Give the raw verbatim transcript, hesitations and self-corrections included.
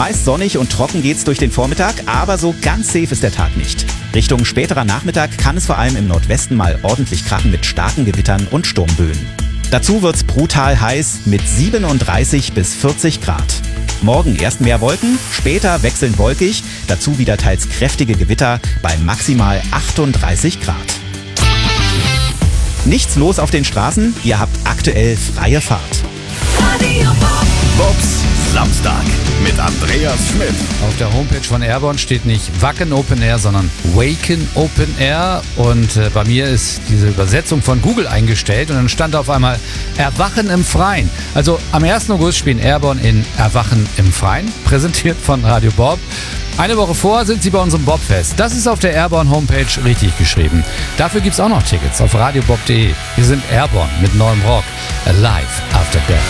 Meist sonnig und trocken geht's durch den Vormittag, aber so ganz safe ist der Tag nicht. Richtung späterer Nachmittag kann es vor allem im Nordwesten mal ordentlich krachen mit starken Gewittern und Sturmböen. Dazu wird's brutal heiß mit siebenunddreißig bis vierzig Grad. Morgen erst mehr Wolken, später wechselnd wolkig, dazu wieder teils kräftige Gewitter bei maximal achtunddreißig Grad. Nichts los auf den Straßen, ihr habt aktuell freie Fahrt. Bobs Samstag mit Andreas Schmidt. Auf der Homepage von Airborne steht nicht Wacken Open Air, sondern Waken Open Air. Und äh, bei mir ist diese Übersetzung von Google eingestellt und dann stand auf einmal Erwachen im Freien. Also am ersten August spielen Airborne in Erwachen im Freien, präsentiert von Radio Bob. Eine Woche vor sind sie bei unserem Bobfest. Das ist auf der Airborne Homepage richtig geschrieben. Dafür gibt's auch noch Tickets auf radiobob punkt de. Wir sind Airborne mit neuem Rock. Alive After Death.